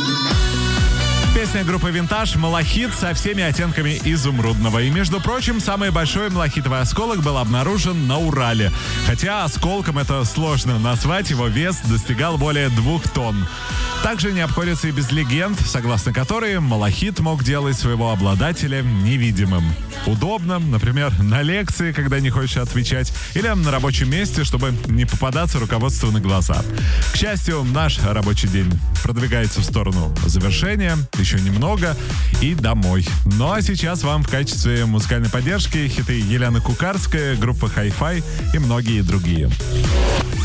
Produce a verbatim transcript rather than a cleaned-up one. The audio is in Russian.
Песня группы «Винтаж» «Малахит» со всеми оттенками изумрудного. И, между прочим, самый большой малахитовый осколок был обнаружен на Урале. Хотя осколком это сложно назвать, его вес достигал более двух тонн. Также не обходится и без легенд, согласно которой малахит мог делать своего обладателя невидимым. Удобно, например, на лекции, когда не хочешь отвечать, или на рабочем месте, чтобы не попадаться руководству на глаза. К счастью, наш рабочий день продвигается в сторону завершения, еще немного, и домой. Ну а сейчас вам в качестве музыкальной поддержки хиты Елены Кукарской, группы Hi-Fi и многие другие.